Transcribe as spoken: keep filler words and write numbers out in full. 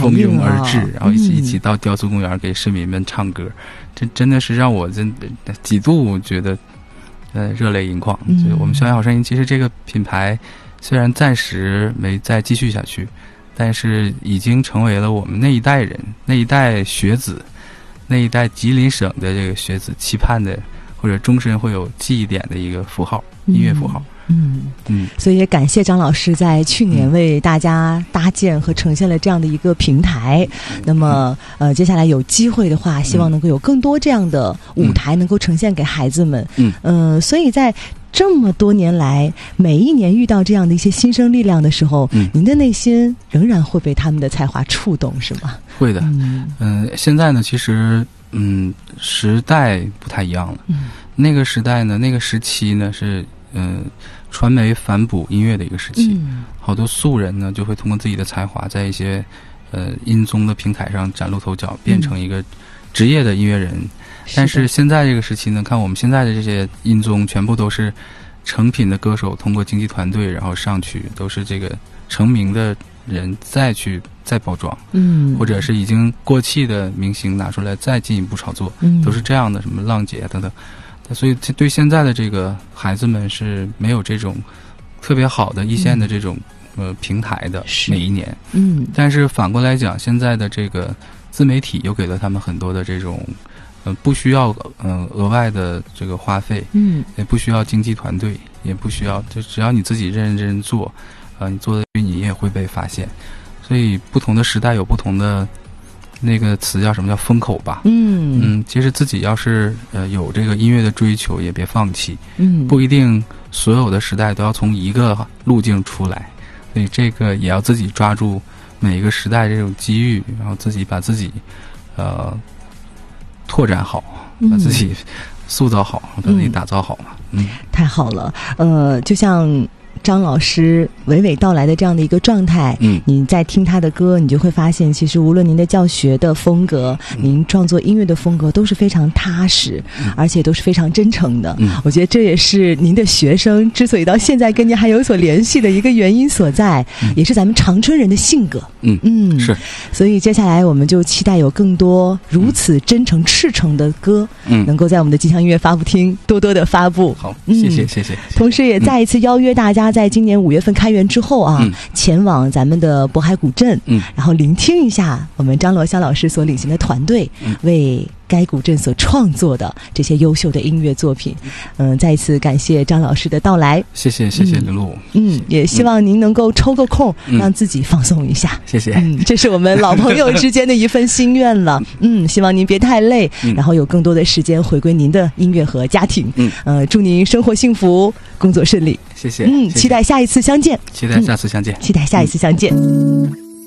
蜂拥而至，然后一起一起到雕塑公园给市民们唱歌，这真的是让我真几度觉得呃热泪盈眶。所以我们校园好声音其实这个品牌虽然暂时没再继续下去，但是已经成为了我们那一代人那一代学子那一代吉林省的这个学子期盼的或者终身会有记忆点的一个符号，音乐符号。 嗯嗯，所以也感谢张老师在去年为大家搭建和呈现了这样的一个平台。嗯、那么呃，接下来有机会的话，希望能够有更多这样的舞台能够呈现给孩子们。嗯，呃，所以在这么多年来，每一年遇到这样的一些新生力量的时候，嗯、您的内心仍然会被他们的才华触动，是吗？ 会的。嗯、呃，现在呢，其实嗯，时代不太一样了。嗯，那个时代呢，那个时期呢是。嗯、呃，传媒反哺音乐的一个时期，嗯、好多素人呢就会通过自己的才华，在一些呃音综的平台上崭露头角，变成一个职业的音乐人。嗯、但是现在这个时期呢，看我们现在的这些音综，全部都是成品的歌手通过经纪团队然后上去，都是这个成名的人再去再包装，嗯，或者是已经过气的明星拿出来再进一步炒作，嗯，都是这样的，什么浪姐等等。所以对现在的这个孩子们是没有这种特别好的一线的这种、嗯、呃平台的每一年，嗯，但是反过来讲，现在的这个自媒体又给了他们很多的这种呃不需要呃额外的这个花费，嗯，也不需要经纪团队，也不需要，就只要你自己认认真真做，呃你做的你也会被发现。所以不同的时代有不同的那个词叫什么叫风口吧，嗯嗯，其实自己要是呃有这个音乐的追求，也别放弃，嗯，不一定所有的时代都要从一个路径出来，所以这个也要自己抓住每一个时代这种机遇，然后自己把自己呃拓展好，把自己塑造好，把自己打造好嘛，嗯， 太好了，呃，就像张老师娓娓道来的这样的一个状态，嗯，你在听他的歌，你就会发现，其实无论您的教学的风格，嗯、您创作音乐的风格都是非常踏实，嗯、而且都是非常真诚的。嗯，我觉得这也是您的学生之所以到现在跟您还有所联系的一个原因所在，嗯、也是咱们长春人的性格。 嗯嗯，是。 所以接下来我们就期待有更多如此真诚、赤诚的歌，嗯，能够在我们的吉祥音乐发布厅多多的发布。 好，谢谢、嗯、谢谢。 同时也再一次邀约大家。在今年五月份开园之后啊，嗯、前往咱们的渤海古镇，嗯，然后聆听一下我们张罗湘老师所领衔的团队、嗯、为该古镇所创作的这些优秀的音乐作品。嗯、呃，再一次感谢张老师的到来， 谢谢谢谢刘璐， 嗯，也希望您能够抽个空、嗯、让自己放松一下， 谢谢， 嗯，这是我们老朋友之间的一份心愿了，嗯，希望您别太累，嗯、然后有更多的时间回归您的音乐和家庭，嗯，呃，祝您生活幸福，工作顺利。 谢谢， 嗯，期待下一次相见， 期待下次相见， 嗯、期待下一次相见。嗯